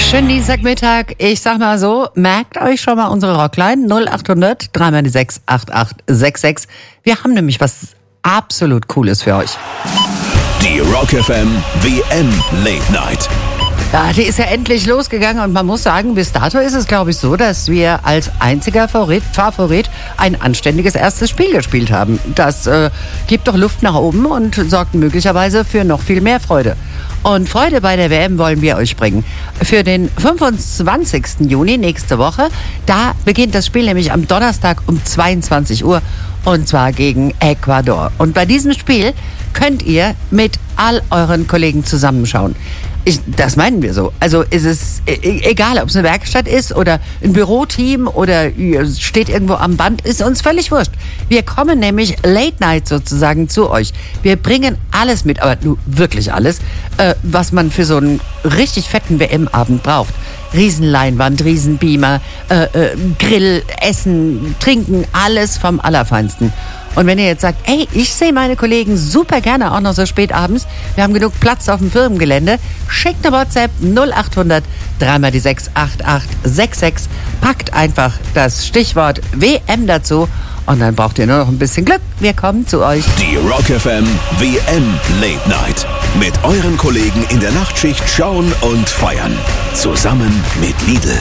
Schönen Dienstagmittag. Ich sag mal so, merkt euch schon mal unsere Rockline 0800 3x6 8866. Wir haben nämlich was absolut Cooles für euch. Die Rock FM WM Late Night. Ja, die ist ja endlich losgegangen und man muss sagen, bis dato ist es, glaube ich, so, dass wir als einziger Favorit ein anständiges erstes Spiel gespielt haben. Das gibt doch Luft nach oben und sorgt möglicherweise für noch viel mehr Freude. Und Freude bei der WM wollen wir euch bringen. Für den 25. Juni, nächste Woche, da beginnt das Spiel nämlich am Donnerstag um 22 Uhr und zwar gegen Ecuador. Und bei diesem Spiel könnt ihr mit all euren Kollegen zusammenschauen. Das meinen wir so. Also ist es egal, ob es eine Werkstatt ist oder ein Büroteam oder ihr steht irgendwo am Band, ist uns völlig wurscht. Wir kommen nämlich Late Night sozusagen zu euch. Wir bringen alles mit, aber nur wirklich alles, was man für so einen richtig fetten WM-Abend braucht. Riesenleinwand, Riesenbeamer, Grill, Essen, Trinken, alles vom Allerfeinsten. Und wenn ihr jetzt sagt, ey, ich sehe meine Kollegen super gerne auch noch so spät abends, wir haben genug Platz auf dem Firmengelände, schickt eine WhatsApp 0800 3x6 8866, packt einfach das Stichwort WM dazu und dann braucht ihr nur noch ein bisschen Glück. Wir kommen zu euch. Die Rock FM WM Late Night. Mit euren Kollegen in der Nachtschicht schauen und feiern. Zusammen mit Lidl.